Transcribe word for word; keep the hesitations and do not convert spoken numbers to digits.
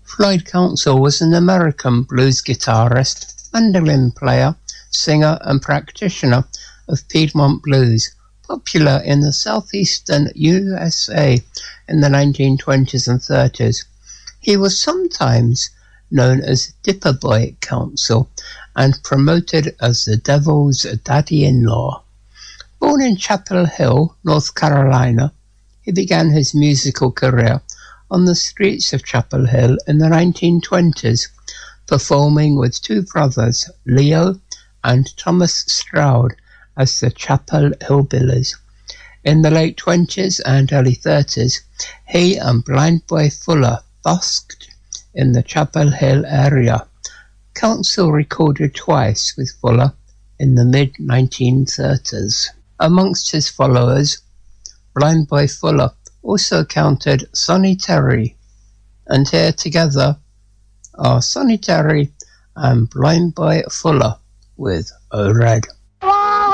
Floyd Council was an American blues guitarist, mandolin player, singer and practitioner of Piedmont blues, popular in the southeastern U S A in the nineteen twenties and thirties. He was sometimes known as Dipper Boy Council and promoted as the Devil's daddy-in-law. Born in Chapel Hill, North Carolina, he began his musical career on the streets of Chapel Hill in the nineteen twenties, performing with two brothers, Leo and Thomas Stroud, as the Chapel Hillbillies. In the late twenties and early thirties, he and Blind Boy Fuller busked in the Chapel Hill area. Council recorded twice with Fuller in the mid nineteen thirties. Amongst his followers, Blind Boy Fuller also counted Sonny Terry, and here together are Sonny Terry and Blind Boy Fuller with O Red.